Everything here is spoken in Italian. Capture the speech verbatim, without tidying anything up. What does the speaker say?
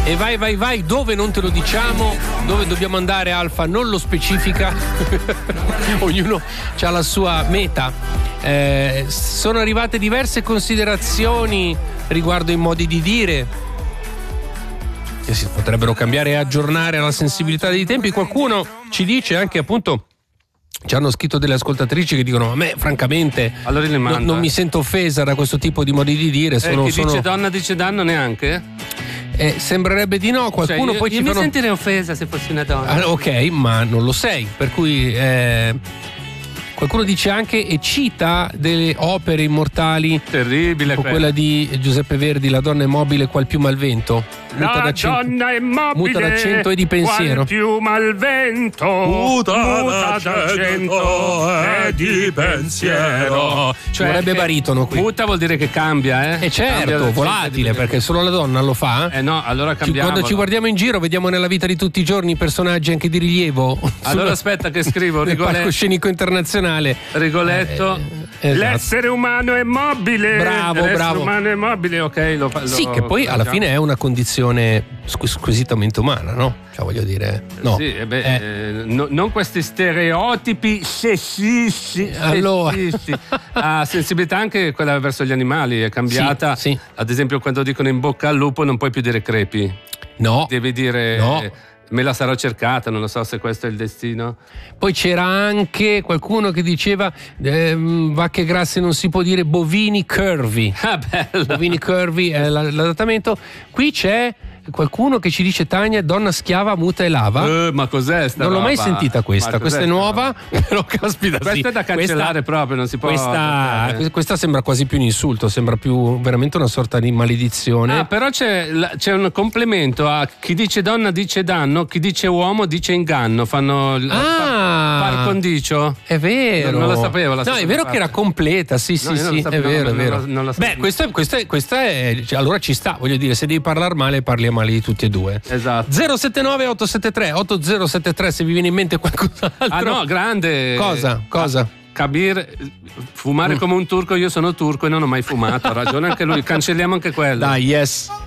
E vai, vai, vai, dove non te lo diciamo, dove dobbiamo andare Alfa non lo specifica, ognuno ha la sua meta. Eh, sono arrivate diverse considerazioni riguardo i modi di dire, che si potrebbero cambiare e aggiornare alla sensibilità dei tempi. Qualcuno ci dice anche, appunto, ci hanno scritto delle ascoltatrici che dicono: a me francamente allora no, non mi sento offesa da questo tipo di modi di dire. Sono, eh, chi sono... dice donna dice danno neanche? Eh, sembrerebbe di no, qualcuno cioè, io, poi io ci mi fanno... sentirei offesa se fossi una donna. Ah, ok, ma non lo sei, per cui eh, qualcuno dice anche e cita delle opere immortali, terribile, tipo quella di Giuseppe Verdi, La donna è mobile qual più malvento. Muta La d'accento, donna è mobile, muta d'accento e di pensiero. Qual più malvento, muta, muta d'accento e di pensiero. Cioè, vorrebbe baritono qui. Muta vuol dire che cambia, eh? E certo, volatile, perché solo la donna lo fa. Eh no, allora cambiamo. Quando ci guardiamo in giro vediamo nella vita di tutti i giorni personaggi anche di rilievo. Allora aspetta che scrivo, nel Rigoletto. palcoscenico internazionale. Rigoletto. Eh, esatto. L'essere umano è mobile. Bravo, L'essere bravo. umano è mobile, ok. Lo, lo, sì, che poi alla fine è una condizione squisitamente umana, no? Cioè, voglio dire, no. Sì, eh beh, eh. Eh, no, non questi stereotipi sessisti. Allora. sessisti. Ah, sensibilità anche quella verso gli animali è cambiata. Sì, sì. Ad esempio, quando dicono in bocca al lupo non puoi più dire crepi. No. Devi dire no. eh, me la sarò cercata, non lo so se questo è il destino. Poi c'era anche qualcuno che diceva eh, vacche grasse non si può dire, bovini curvy. Ah, bello. Bovini curvy è l'adattamento. Qui c'è qualcuno che ci dice: Tania, donna schiava, muta e lava. Eh, ma cos'è sta Non l'ho roba? mai sentita questa, questa è nuova, però caspita, questa sì. è da cancellare questa, proprio, non si può. Questa, questa sembra quasi più un insulto, sembra più veramente una sorta di maledizione. Ah, però c'è, c'è un complemento a chi dice donna dice danno, chi dice uomo dice inganno. Fanno ah, par, par condicio. È vero. Non, non la sapevo. La no, è vero parte. Che era completa, sì, sì, no, sì, è vero, è vero. Non la, non Beh, questa, questa, questa è, cioè, allora ci sta, voglio dire, se devi parlare male, parliamo male di tutti e due. Esatto. zero sette nove otto sette tre otto zero sette tre se vi viene in mente qualcos'altro. Ah no, grande. Cosa? Cosa? Kabir, fumare mm. come un turco, io sono turco e non ho mai fumato, ha ragione anche lui, cancelliamo anche quello. Dai, yes.